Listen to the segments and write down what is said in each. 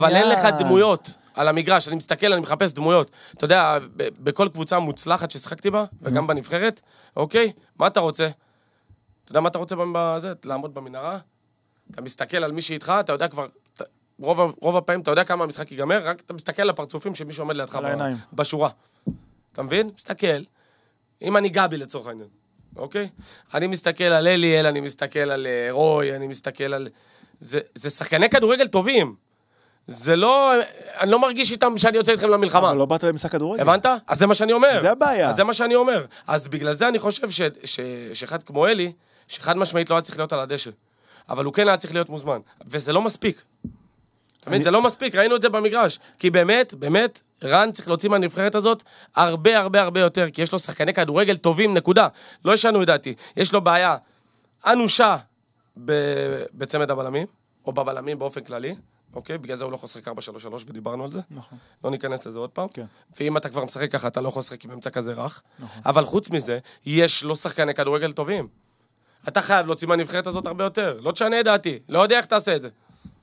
אבל אין לך דמויות על המגרש, אני מסתכל, אני מחפש דמויות. אתה יודע, בכל קבוצה מוצלחת ששחקתי בה, וגם בנבחרת, אוקיי? מה אתה רוצה? אתה יודע מה אתה רוצה בזה? לעמוד במנהרה? אתה מסתכל על מי שאיתך, אתה יודע כבר, רוב הפעמים, אתה יודע כמה המשחק ייגמר, רק אתה מסתכל על הפרצופים של מי שעומד לידך בשורה. אתה מבין? מסתכל. אם אני גבי לצורך העניין, אוקיי? אני מסתכל על אליאל, אני מסתכל על רוי, אני מסתכל על... זה שחקני כדורגל טובים. זה לא... אני לא מרגיש איתם שאני יוצא איתכם למלחמה. אבל לא באת למשחק כדורגל. הבנת? אז זה מה שאני אומר. זה הבעיה. אז זה מה שאני אומר. אז בגלל זה אני חושב שאחד כמו אלי, שאחד משמעית לא היה צריך להיות על הדשא. אבל הוא כן היה צריך להיות מוזמן. וזה לא מספיק. תמיד, זה לא מספיק, ראינו את זה במגרש. כי באמת, רן צריך להוציא מהנבחרת הזאת הרבה יותר, כי יש לו שחקני כדורגל טובים, נקודה. לא ישנו ידעתי. יש לו בעיה אנושה בצמד הבלמים, או בבלמים באופן כללי, אוקיי? בגלל זה הוא לא יכול לשחק 4-3-3 ודיברנו על זה. נכון. לא ניכנס לזה עוד פעם. כן. ואם אתה כבר משחק ככה, אתה לא יכול לשחק עם אמצע כזה רך. נכון. אבל חוץ מזה, יש לו שחקני כדורגל טובים. אתה חייב להוציא מהנבחרת הזאת הרבה יותר. לא תשנה ידעתי. לא יודע איך תעשה את זה.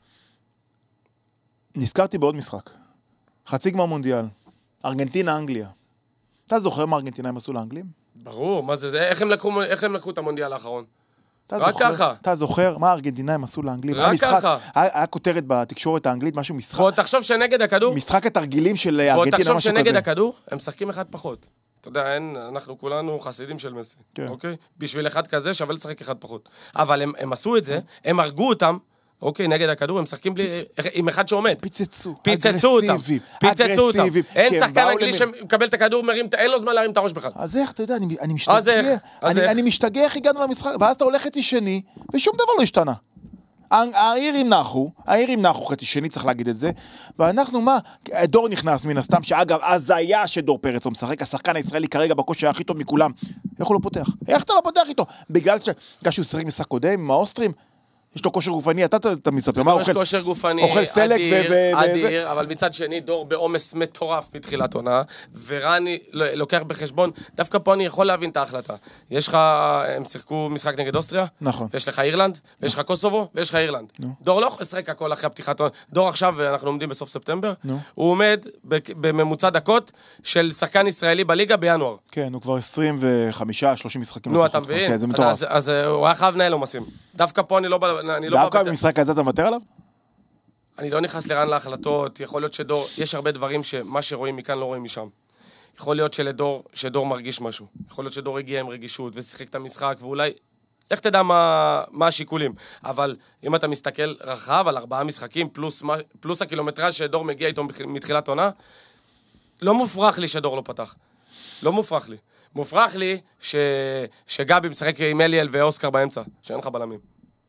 נזכרתי בעוד משחק. חצי גמר מונדיאל. ארגנטינה, אנגליה. אתה זוכר מה ארגנטינאים עשו לאנגלים? ברור, מה זה? איך הם לקחו את המונדיאל האחרון? רק ככה. אתה זוכר מה הארגנטינאים עשו לאנגלים? רק ככה. היה כותרת בתקשורת האנגלית, משהו משחק. בוא תחשוב שנגד הכדור... משחק התרגילים של ארגנטינה, משהו כזה. בוא תחשוב שנגד הכדור, הם משחקים אחד פחות. אתה יודע, אנחנו כולנו חסידים של מסי. אוקיי? בשביל אחד כזה שווה לשחק אחד פחות. אבל הם עשו את זה, הם הרגו אותם, אוקיי, נגד הכדור, הם משחקים עם אחד שעומד. פיצצו אותם. אין שחקן אנגלי שמקבל את הכדור, אין לו זמן להרים את הראש בכלל. אז איך, אתה יודע, אני משתגע איך הגענו למשחק, ואז אתה הולך חצי שני, ושום דבר לא השתנה. העירים נחו חצי שני, צריך להגיד את זה, ואנחנו מה, דור נכנס מן הסתם, שאגב, אז היה שדור פרץ הוא משחק, השחקן הישראלי כרגע בכושר הכי טוב מכולם, איך הוא לא פותח? איך אתה לא פותח איתו? בגלל שהוא שחק משחק קודם עם האוסטרים, יש לו כושר גופני, אתה מספר, מה יש כושר גופני אדיר, אבל מצד שני דור בעומס מטורף מתחילת עונה, ורני לוקח בחשבון, דווקא פה אני יכול להבין את ההחלטה. יש לך, הם שיחקו משחק נגד אוסטריה, נכון. יש לך אירלנד, ויש לך קוסובו, ויש לך אירלנד. דור לא יכול לשחק הכל אחרי הפתיחת עונה. דור עכשיו, אנחנו עומדים בסוף ספטמבר, הוא עומד בממוצע דקות של שחקן ישראלי בליגה בינואר. כן, הוא כבר 25-30 משחקים. נו, אתה מבין? אז הוא היה חייב נהל עומסים. דווקא פה אני לא דווקא במשחק הזה אתה מוותר עליו? אני לא נכנס לרן להחלטות, יכול להיות שדור, יש הרבה דברים שמה שרואים מכאן לא רואים משם. יכול להיות שדור מרגיש משהו. יכול להיות שדור הגיע עם רגישות ושיחק את המשחק, ואולי, איך תדע מה השיקולים. אבל אם אתה מסתכל רחב על 4 משחקים, פלוס הקילומטרז' שדור מגיע איתו מתחילת עונה, לא מופרך לי שדור לא פתח. לא מופרך לי. מופרך לי שגבי משחק עם אליאל ואוסקר באמצע, שאין לך בלמים.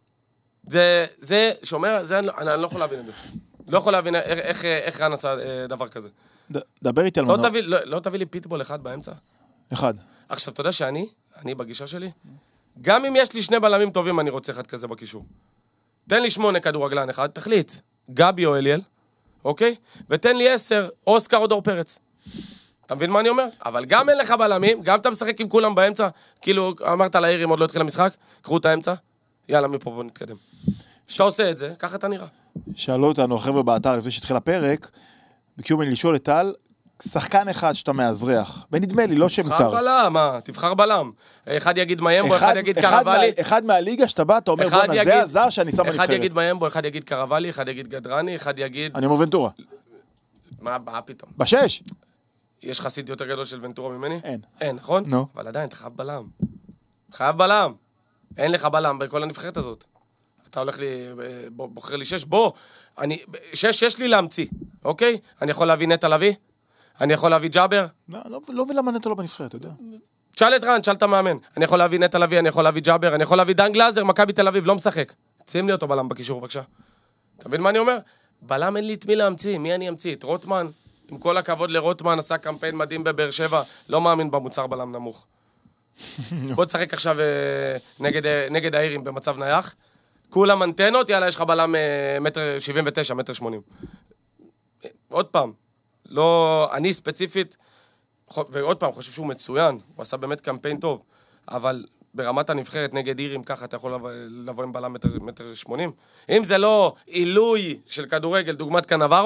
זה שאומר, אני לא יכול להבין את זה. לא יכול להבין איך רן עשה דבר כזה. דבר איתי על מנור. לא תביא לי פיטבול אחד באמצע? אחד. עכשיו, אתה יודע שאני בגישה שלי, גם אם יש לי 2 בלמים טובים, אני רוצה אחד כזה בקישור. תן לי 8 כדורגלן אחד, תחליט, גבי או אליאל, אוקיי? ותן לי 10, אוסקר או דור פרץ. אתה מבין מה אני אומר? אבל גם אין לך בלמים, גם אתה משחק עם כולם באמצע, כאילו אמרת לאירים עוד לא התחיל המשחק, קחו את האמצע, יאללה מפה בוא נתקדם. כשאתה עושה את זה, ככה אתה נראה. שאלו אותנו החבר'ה באתר לפני שהתחיל הפרק, ביקשו ממני לשאול את טל, שחקן אחד שאתה מאזרח, ונדמה לי, לא שמותר. תבחר בלם, מה? תבחר בלם. אחד יגיד מיימבו, אחד יגיד קרבלי. אחד מהליגה שאתה בא, אתה אומר, בוא נזה הזר שאני שם בנבחרת. אחד יגיד מיימבו, אחד יגיד קרבלי, אחד יגיד גדרני, אחד יגיד... אני אומר ונטורה. מה פתאום? ב6. יש חסיד יותר גדול של ונטורה ממני? אין. אין, נכון? נו. אבל עדיין, אתה חייב בלם. חייב בלם. אין לך בלם בכל הנבחרת הזאת. אתה הולך לי, בוחר לי 6, בוא, 6 יש לי להמציא, אוקיי? אני יכול להביא נטע לביא? אני יכול להביא ג'אבר? לא ולמה נטע לא בנבחרת, אתה יודע. תשאל את רן, תשאל את המאמן. אני יכול להביא נטע לביא, אני יכול להביא ג'אבר, אני יכול להביא דן גלאזר, מכבי תל אביב, לא משחק. שים לי אותו בלם בקישור, בבקשה. אתה מבין מה אני אומר? בלם אין לי את מי להמציא, מי אני אמציא? את רוטמן? עם כל הכבוד לרוטמן, עשה קמפיין מדהים בבאר שבע, לא מאמין במוצר בלם נמוך. בוא תשחק עכשיו נגד האירים במצב נייח. כולם אנטנות, יאללה, יש לך בלם 1.79 מטר, 1.80 מטר. עוד פעם, לא, אני ספציפית, ועוד פעם, חושב שהוא מצוין, הוא עשה באמת קמפיין טוב, אבל ברמת הנבחרת נגד אירים, ככה אתה יכול לבוא עם בלם 1.80 מטר. אם זה לא עילוי של כדורגל, דוגמת קנברו,